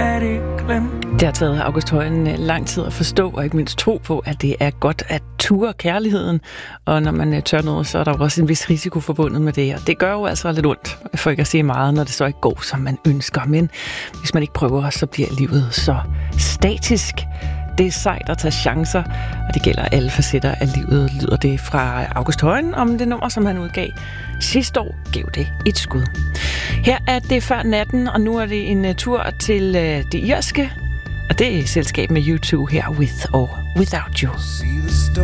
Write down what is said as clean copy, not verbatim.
er det glemt. Det har taget August Højen lang tid at forstå, og ikke mindst tro på, at det er godt at ture kærligheden. Og når man tør noget, så er der jo også en vis risiko forbundet med det. Og det gør jo altså lidt ondt, for ikke at sige meget, når det så ikke går, som man ønsker. Men hvis man ikke prøver, så bliver livet så statisk. Det er sejt at tage chancer, og det gælder alle facetter af livet, lyder det fra August Højen om det nummer, som han udgav sidste år. Gav det et skud. Her er det før natten, og nu er det en tur til det irske, og det er selskab med U2 her, With or Without You.